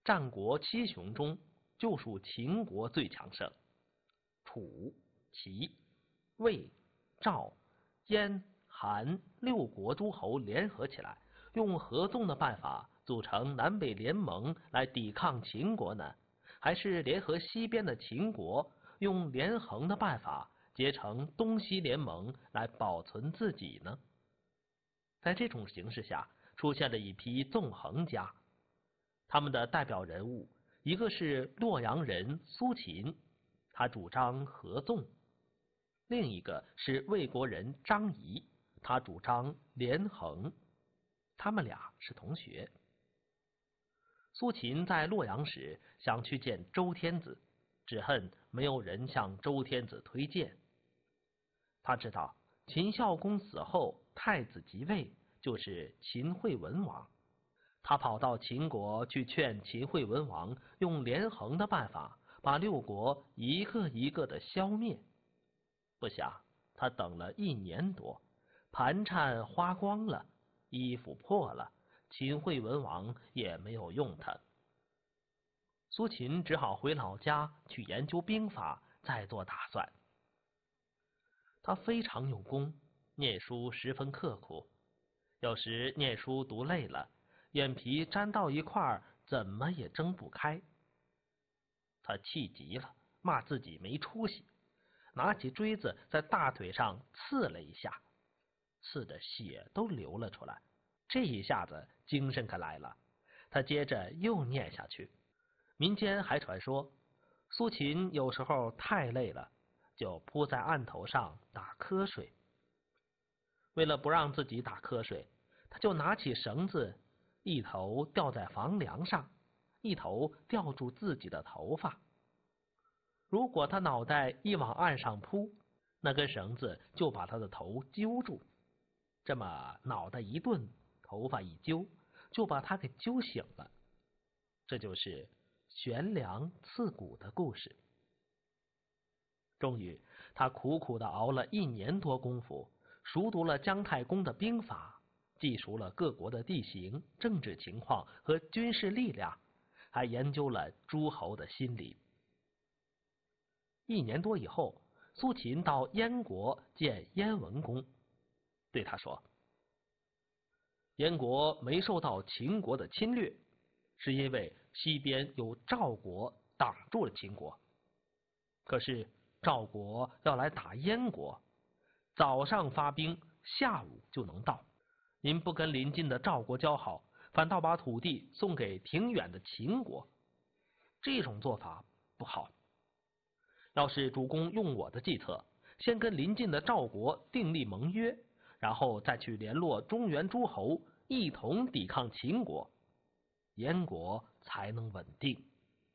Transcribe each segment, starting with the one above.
战国七雄中就属秦国最强盛。楚、齐、魏、赵、燕、韩六国诸侯联合起来，用合纵的办法组成南北联盟来抵抗秦国呢？还是联合西边的秦国，用连横的办法结成东西联盟来保存自己呢？在这种形势下，出现了一批纵横家，他们的代表人物一个是洛阳人苏秦，他主张合纵；另一个是魏国人张仪，他主张连横。他们俩是同学。苏秦在洛阳时想去见周天子，只恨没有人向周天子推荐。他知道秦孝公死后太子即位，就是秦惠文王。他跑到秦国去劝秦惠文王用连横的办法把六国一个一个的消灭。不想他等了1年多，盘缠花光了，衣服破了，秦惠文王也没有用他。苏秦只好回老家去研究兵法，再做打算。他非常有功，念书十分刻苦，有时念书读累了，眼皮粘到一块，怎么也睁不开。他气急了，骂自己没出息，拿起锥子在大腿上刺了一下，刺的血都流了出来。这一下子精神可来了，他接着又念下去。民间还传说，苏秦有时候太累了，就扑在案头上打瞌睡。为了不让自己打瞌睡，他就拿起绳子，一头吊在房梁上，一头吊住自己的头发。如果他脑袋一往岸上扑，那根绳子就把他的头揪住，这么脑袋一顿，头发一揪，就把他给揪醒了。这就是悬梁刺股的故事。终于，他苦苦地熬了1年多功夫，熟读了姜太公的兵法，记熟了各国的地形、政治情况和军事力量，还研究了诸侯的心理。1年多以后，苏秦到燕国见燕文公，对他说：燕国没受到秦国的侵略，是因为西边有赵国挡住了秦国。可是赵国要来打燕国，早上发兵，下午就能到。您不跟邻近的赵国交好，反倒把土地送给挺远的秦国，这种做法不好。要是主公用我的计策，先跟邻近的赵国订立盟约，然后再去联络中原诸侯，一同抵抗秦国，燕国才能稳定。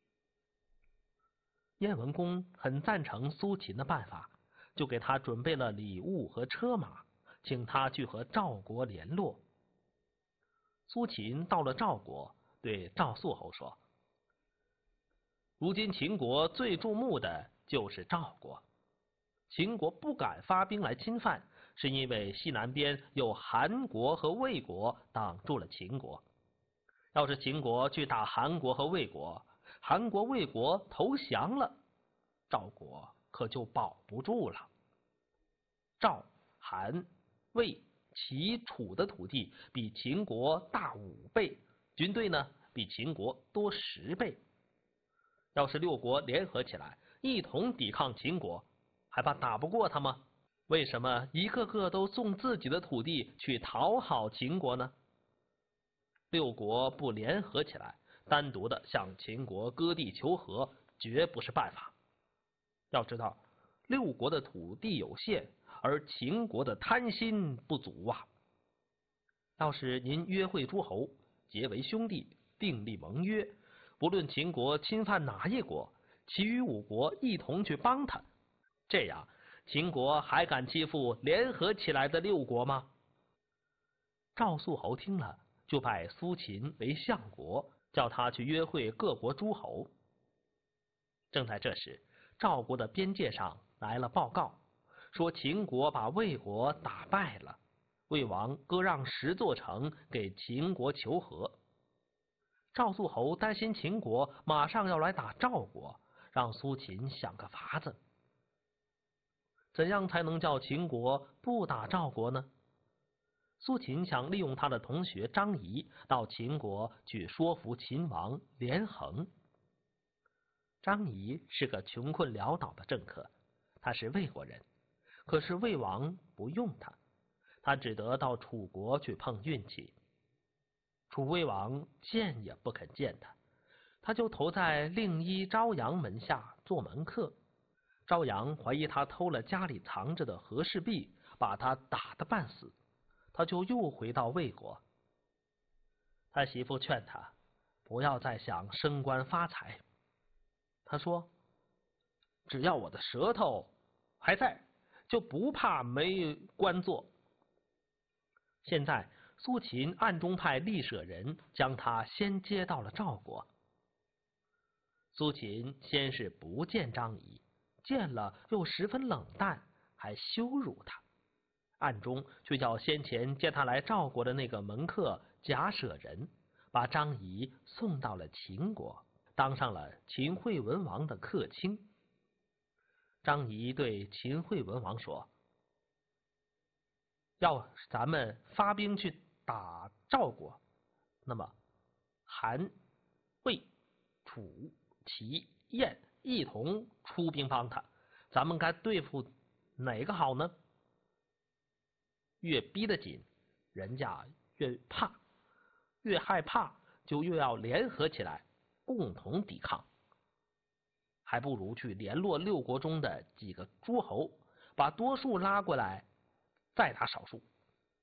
燕文公很赞成苏秦的办法，就给他准备了礼物和车马，请他去和赵国联络。苏秦到了赵国，对赵肃侯说：如今秦国最注目的就是赵国，秦国不敢发兵来侵犯，是因为西南边有韩国和魏国挡住了秦国。要是秦国去打韩国和魏国，韩国、魏国投降了，赵国可就保不住了。赵、韩、魏、齐、楚的土地比秦国大5倍，军队呢比秦国多10倍。要是6国联合起来，一同抵抗秦国，还怕打不过他吗？为什么一个个都送自己的土地去讨好秦国呢？6国不联合起来，单独的向秦国割地求和，绝不是办法。要知道，6国的土地有限，而秦国的贪心不足啊。要是您约会诸侯，结为兄弟，订立盟约，不论秦国侵犯哪一国，其余5国一同去帮他，这样秦国还敢欺负联合起来的6国吗？赵肃侯听了，就拜苏秦为相国，叫他去约会各国诸侯。正在这时，赵国的边界上来了报告，说秦国把魏国打败了，魏王割让10座城给秦国求和。 赵肃侯担心秦国马上要来打赵国，让苏秦想个法子。怎样才能叫秦国不打赵国呢？苏秦想利用他的同学张仪到秦国去说服秦王连横。张仪是个穷困潦倒的政客，他是魏国人，可是魏王不用他，他只得到楚国去碰运气。楚威王见也不肯见他，他就投在令医昭阳门下做门客。昭阳怀疑他偷了家里藏着的和氏璧，把他打得半死，他就又回到魏国。他媳妇劝他不要再想升官发财，他说只要我的舌头还在，就不怕没官做。现在苏秦暗中派厉舍人将他先接到了赵国。苏秦先是不见张仪，见了又十分冷淡，还羞辱他，暗中却叫先前接他来赵国的那个门客贾舍人把张仪送到了秦国，当上了秦惠文王的客卿。张仪对秦惠文王说，要咱们发兵去打赵国，那么韩、魏、楚、齐、燕一同出兵帮他，咱们该对付哪个好呢？越逼得紧，人家越怕，越害怕就越要联合起来共同抵抗，还不如去联络六国中的几个诸侯，把多数拉过来，再打少数。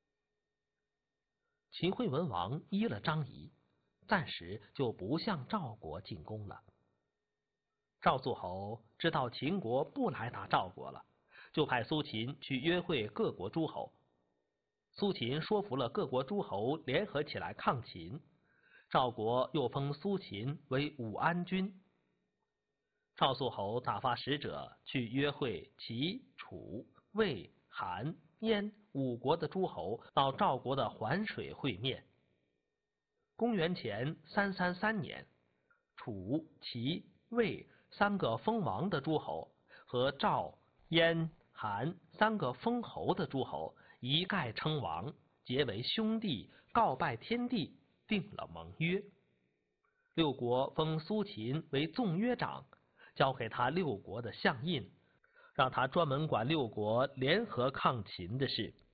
秦惠文王依了张仪，暂时就不向赵国进攻了。赵肃侯知道秦国不来打赵国了，就派苏秦去约会各国诸侯。苏秦说服了各国诸侯联合起来抗秦，赵国又封苏秦为武安君。赵肃侯打发使者去约会齐、楚、魏、韩、燕五国的诸侯到赵国的环水会面。公元前333年，楚、齐、魏三个封王的诸侯和赵、燕、韩三个封侯的诸侯一概称王，结为兄弟，告拜天地，定了盟约。六国封苏秦为纵约长，交给他六国的相印，让他专门管六国联合抗秦的事。